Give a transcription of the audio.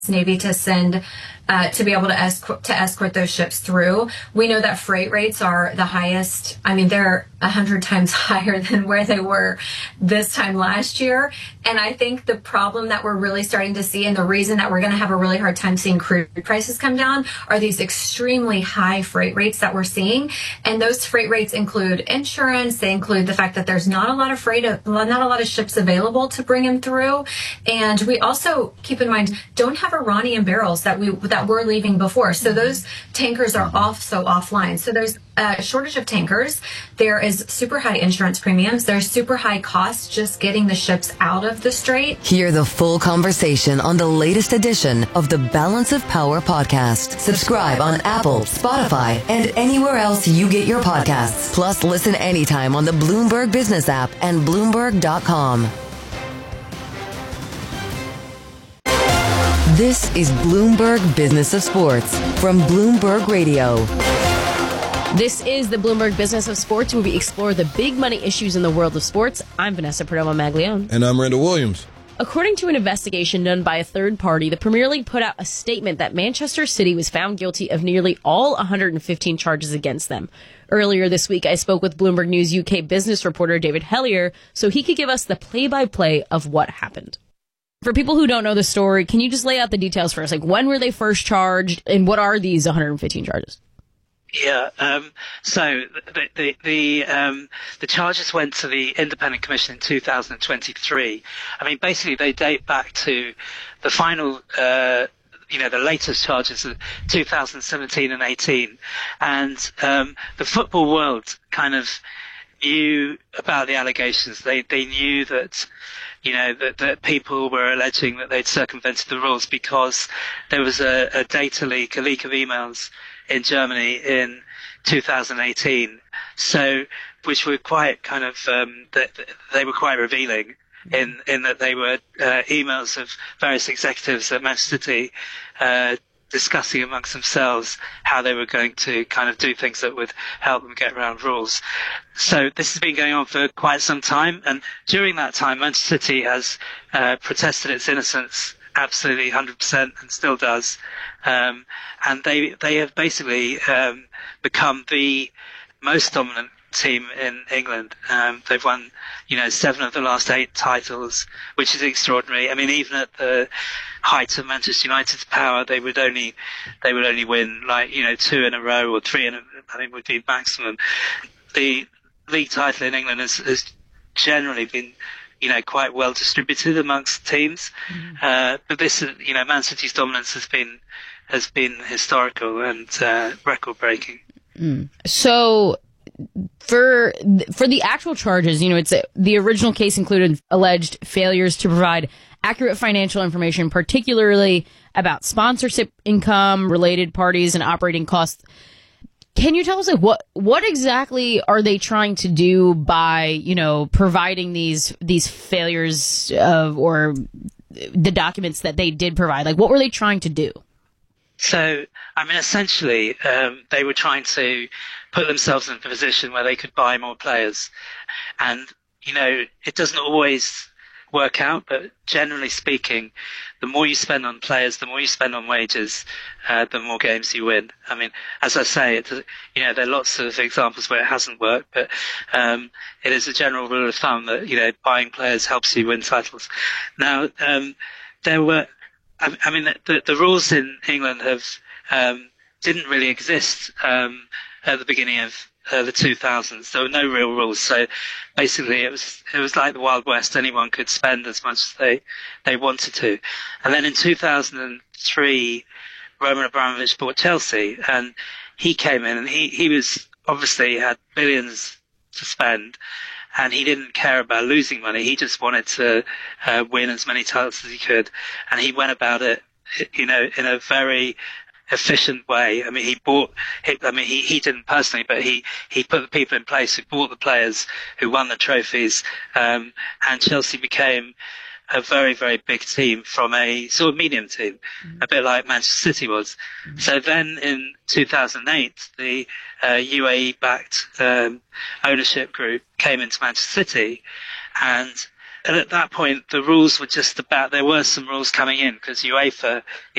Navy to send to be able to escort those ships through. We know that freight rates are the highest. I mean, they're 100 times higher than where they were this time last year. And I think the problem that we're really starting to see, and the reason that we're going to have a really hard time seeing crude prices come down, are these extremely high freight rates that we're seeing. And those freight rates include insurance. They include the fact that there's not a lot of ships available to bring them through. And we also, keep in mind, don't have Iranian barrels that were leaving before. So those tankers are also offline. So there's a shortage of tankers. There is super high insurance premiums. There's super high costs just getting the ships out of the strait. Hear the full conversation on the latest edition of the Balance of Power podcast. Subscribe on Apple, Spotify, and anywhere else you get your podcasts. Plus, listen anytime on the Bloomberg Business app and Bloomberg.com. This is Bloomberg Business of Sports from Bloomberg Radio. This is the Bloomberg Business of Sports, where we explore the big money issues in the world of sports. I'm Vanessa Perdomo-Maglione. And I'm Randall Williams. According to an investigation done by a third party, the Premier League put out a statement that Manchester City was found guilty of nearly all 115 charges against them. Earlier this week, I spoke with Bloomberg News UK business reporter David Hellier so he could give us the play-by-play of what happened. For people who don't know the story, can you just lay out the details for us? Like, when were they first charged, and what are these 115 charges? Yeah, so the charges went to the Independent Commission in 2023. I mean, basically, they date back to the final, the latest charges of 2017 and 18. And the football world kind of knew about the allegations. They knew that, that people were alleging that they'd circumvented the rules because there was a data leak, a leak of emails in Germany in 2018. So, which were quite kind of, they were quite revealing in that they were emails of various executives at Manchester City, discussing amongst themselves how they were going to kind of do things that would help them get around rules. So this has been going on for quite some time, and during that time, Manchester City has protested its innocence absolutely 100% and still does. And they have basically become the most dominant team in England. They've won, 7 of the last 8 titles, which is extraordinary. I mean, even at the height of Manchester United's power, they would only win 2 in a row or 3 I think would be maximum. The league title in England has generally been, quite well distributed amongst teams. But this, Man City's dominance has been historical and record breaking. So for the actual charges, it's the original case included alleged failures to provide accurate financial information, particularly about sponsorship income, related parties, and operating costs. Can you tell us what exactly are they trying to do by providing these failures or the documents that they did provide? Like, what were they trying to do? So, I mean, essentially, they were trying to put themselves in a position where they could buy more players. And, it doesn't always work out, but generally speaking, the more you spend on players, the more you spend on wages, the more games you win. I mean, as I say, there are lots of examples where it hasn't worked, but it is a general rule of thumb that, buying players helps you win titles. Now, there were, the rules in England didn't really exist at the beginning of the 2000s. There were no real rules, so basically it was like the Wild West. Anyone could spend as much as they wanted to. And then in 2003, Roman Abramovich bought Chelsea, and he came in, and he was obviously had billions to spend, and he didn't care about losing money. He just wanted to win as many titles as he could, and he went about it, in a very efficient way. I mean, he didn't personally, but he put the people in place who bought the players, who won the trophies, and Chelsea became a very, very big team from a sort of medium team, a bit like Manchester City was. So then in 2008, the UAE-backed ownership group came into Manchester City, and And at that point, the rules were just about, there were some rules coming in because UEFA